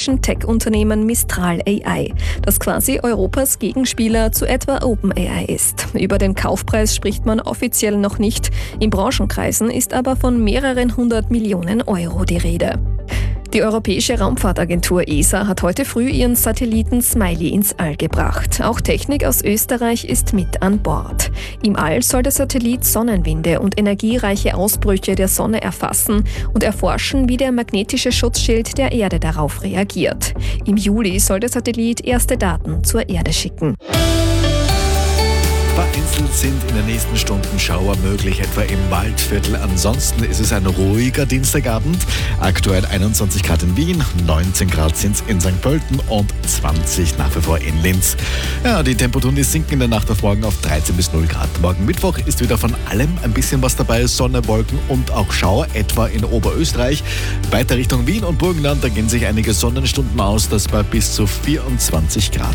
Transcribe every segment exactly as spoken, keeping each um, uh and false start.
französischen Tech-Unternehmen Mistral A I, das quasi Europas Gegenspieler zu etwa OpenAI ist. Über den Kaufpreis spricht man offiziell noch nicht, in Branchenkreisen ist aber von mehreren hundert Millionen Euro die Rede. Die Europäische Raumfahrtagentur E S A hat heute früh ihren Satelliten Smiley ins All gebracht. Auch Technik aus Österreich ist mit an Bord. Im All soll der Satellit Sonnenwinde und energiereiche Ausbrüche der Sonne erfassen und erforschen, wie der magnetische Schutzschild der Erde darauf reagiert. Im Juli soll der Satellit erste Daten zur Erde schicken. Vereinzelt sind in den nächsten Stunden Schauer möglich, etwa im Waldviertel. Ansonsten ist es ein ruhiger Dienstagabend. Aktuell einundzwanzig Grad in Wien, neunzehn Grad sind es in Sankt Pölten und zwanzig nach wie vor in Linz. Ja, die Temperaturen die sinken in der Nacht auf morgen auf dreizehn bis null Grad. Morgen Mittwoch ist wieder von allem ein bisschen was dabei. Sonne, Wolken und auch Schauer, etwa in Oberösterreich. Weiter Richtung Wien und Burgenland, da gehen sich einige Sonnenstunden aus, das bei bis zu vierundzwanzig Grad.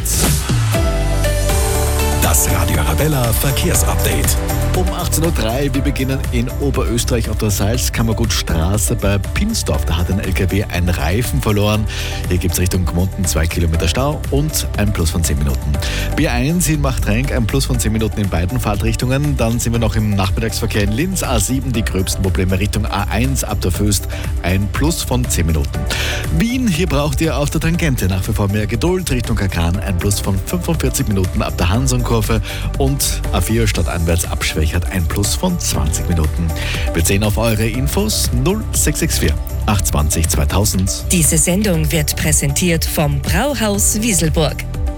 Das Radio Arabella Verkehrsupdate. Um achtzehn Uhr drei, wir beginnen in Oberösterreich auf der Salzkammergutstraße bei Pinsdorf. Da hat ein L K W einen Reifen verloren. Hier gibt es Richtung Gmunden zwei Kilometer Stau und ein Plus von zehn Minuten. B eins in Machtrenk, ein Plus von zehn Minuten in beiden Fahrtrichtungen. Dann sind wir noch im Nachmittagsverkehr in Linz. A sieben, die gröbsten Probleme Richtung A eins ab der Föst, ein Plus von zehn Minuten. Wien, hier braucht ihr auf der Tangente nach wie vor mehr Geduld. Richtung Kakan, ein Plus von fünfundvierzig Minuten ab der Hansonkurve und A vier stadteinwärts ab Schwächert, ein Plus von zwanzig Minuten. Wir sehen auf eure Infos null sechs sechs vier achthundertzwanzig zweitausend. Diese Sendung wird präsentiert vom Brauhaus Wieselburg.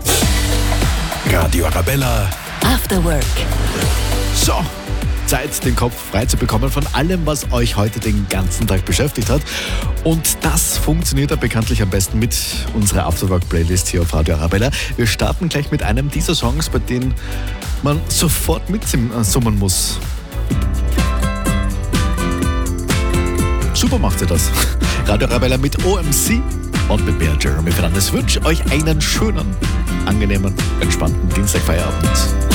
Radio Arabella After Work. So, Zeit, den Kopf frei zu bekommen von allem, was euch heute den ganzen Tag beschäftigt hat. Und das funktioniert ja bekanntlich am besten mit unserer Afterwork-Playlist hier auf Radio Arabella. Wir starten gleich mit einem dieser Songs, bei denen man sofort mitsummen muss. Super macht sie das. Radio Arabella mit O M C und mit mir, Jeremy Fernandes, wünsche euch einen schönen, angenehmen, entspannten Dienstagfeierabend.